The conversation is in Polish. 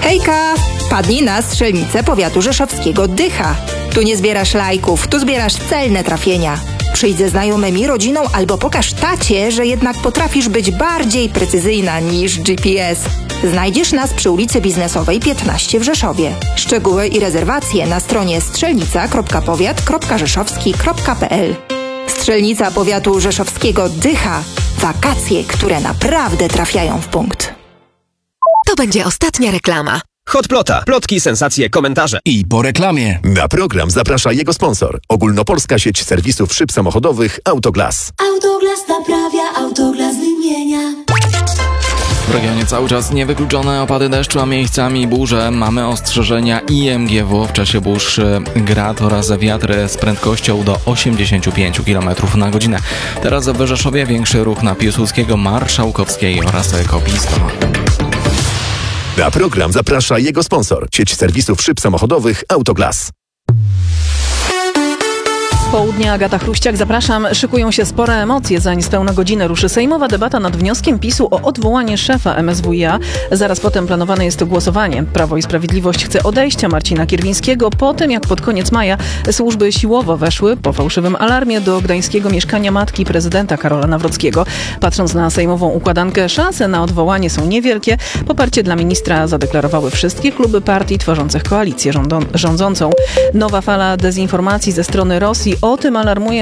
Hejka! Padnij na strzelnicę powiatu rzeszowskiego Dycha. Tu nie zbierasz lajków, tu zbierasz celne trafienia. Przyjdź ze znajomymi, rodziną albo pokaż tacie, że jednak potrafisz być bardziej precyzyjna niż GPS. Znajdziesz nas przy ulicy Biznesowej 15 w Rzeszowie. Szczegóły i rezerwacje na stronie strzelnica.powiat.rzeszowski.pl. Strzelnica powiatu rzeszowskiego Dycha. Wakacje, które naprawdę trafiają w punkt. To będzie ostatnia reklama. Hotplota. Plotki, sensacje, komentarze. I po reklamie. Na program zaprasza jego sponsor. Ogólnopolska sieć serwisów szyb samochodowych Autoglas. Autoglas naprawia, Autoglas wymienia. W regionie cały czas niewykluczone opady deszczu, a miejscami burze. Mamy ostrzeżenia IMGW w czasie burz, grad oraz wiatry z prędkością do 85 km na godzinę. Teraz w Rzeszowie większy ruch na Piłsudskiego, Marszałkowskiej oraz Kopisto. Na program zaprasza jego sponsor. Sieć serwisów szyb samochodowych Autoglas. Południe, Agata Chruściak, zapraszam. Szykują się spore emocje. Za niespełna godzinę ruszy sejmowa debata nad wnioskiem PiS-u o odwołanie szefa MSWiA. Zaraz potem planowane jest głosowanie. Prawo i Sprawiedliwość chce odejścia Marcina Kierwińskiego po tym, jak pod koniec maja służby siłowo weszły po fałszywym alarmie do gdańskiego mieszkania matki prezydenta Karola Nawrockiego. Patrząc na sejmową układankę, szanse na odwołanie są niewielkie. Poparcie dla ministra zadeklarowały wszystkie kluby partii tworzących koalicję rządzącą. Nowa fala dezinformacji ze strony Rosji. O tym alarmuje